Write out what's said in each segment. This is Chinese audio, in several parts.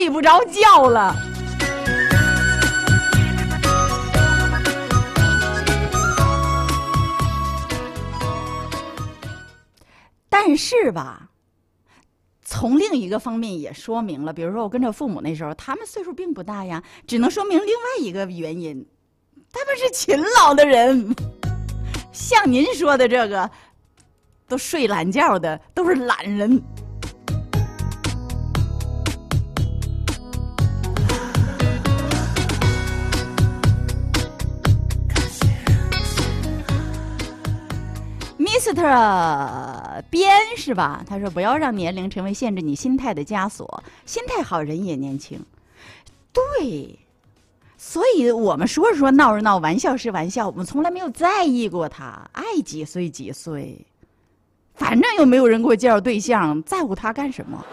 睡不着觉了。但是吧，从另一个方面也说明了，比如说我跟着父母那时候，他们岁数并不大呀，只能说明另外一个原因，他们是勤劳的人。像您说的这个，都睡懒觉的，都是懒人。Mr. 边是吧？他说不要让年龄成为限制你心态的枷锁，心态好人也年轻。对，所以我们说闹是闹，玩笑是玩笑，我们从来没有在意过他，爱几岁几岁，反正又没有人给我介绍对象，在乎他干什么？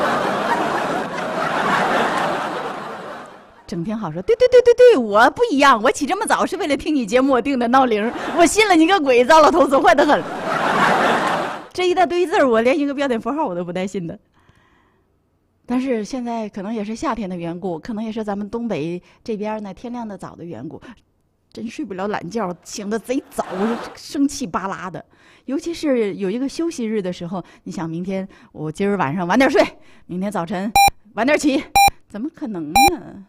整天好说对，我不一样，我起这么早是为了听你节目我定的闹铃，我信了你个鬼，糟老头子坏得很。这一大堆字我连一个标点符号我都不带信的。但是现在可能也是夏天的缘故，可能也是咱们东北这边呢天亮的早的缘故，真睡不了懒觉，醒得贼早，生气巴拉的。尤其是有一个休息日的时候，你想明天我今儿晚上晚点睡，明天早晨晚点起，怎么可能呢？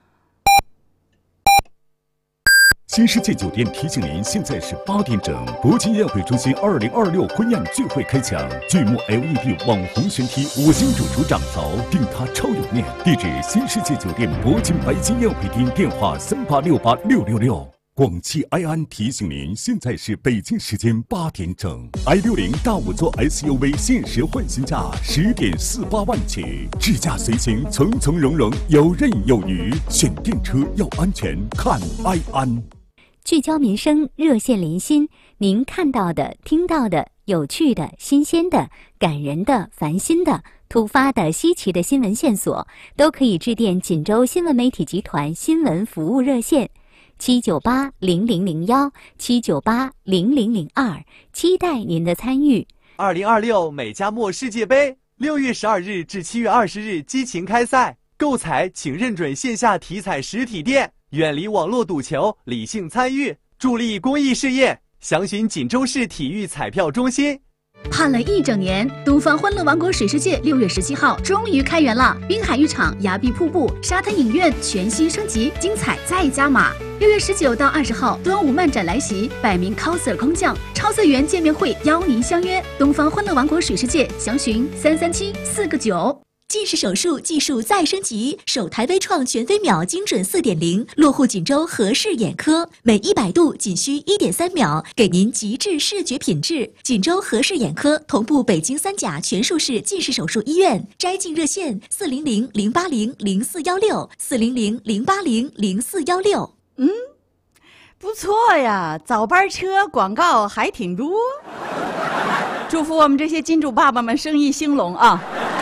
新世界酒店提醒您，现在是8点整，铂金宴会中心2026婚宴聚会开抢，巨幕 LED 网红悬梯，5星主厨掌勺，定它超有面。地址：新世界酒店铂金白金宴会厅，电话38686666。广汽埃安提醒您，现在是北京时间8点整 ，i60 大5座 SUV 限时换新价10.48万起，智驾随行，从从容容，游刃有余。选电车要安全，看埃安。 聚焦民生，热线连心，您看到的、听到的、有趣的、新鲜的、感人的、烦心的、突发的、稀奇的新闻线索，都可以致电锦州新闻媒体集团新闻服务热线798-0001，798-0002，期待您的参与。 2026美加墨世界杯6月12日至7月20日激情开赛，购彩请认准线下体彩实体店。远离网络赌球，理性参与，助力公益事业。详询锦州市体育彩票中心。 盼了一整年，东方欢乐王国水世界6月17号终于开园了！滨海浴场、崖壁瀑布、沙滩影院全新升级，精彩再加码。6月19到20号，端午漫展来袭，百名 coser 空降，超色园见面会邀您相约。东方欢乐王国水世界，详询337-4个9。 近视手术技术再升级，首台微创全飞秒精准4.0，落户锦州和氏眼科，每100度仅需1.3秒，给您极致视觉品质。锦州和氏眼科同步北京3甲全术式近视手术医院，摘镜热线400-080-0416，400-080-0416。 不错呀，早班车广告还挺多。祝福我们这些金主爸爸们生意兴隆啊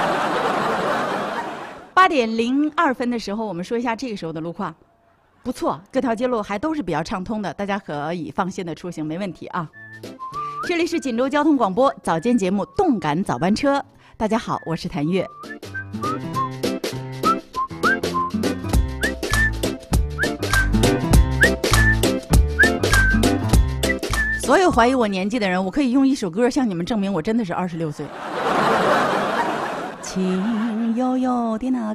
！8点02分的时候，我们说一下这个时候的路况。不错，各条街路还都是比较畅通的，大家可以放心的出行，没问题啊。这里是锦州交通广播早间节目《动感早班车》，大家好，我是谭月。所有怀疑我年纪的人，我可以用一首歌向你们证明我真的是26岁。情悠悠的那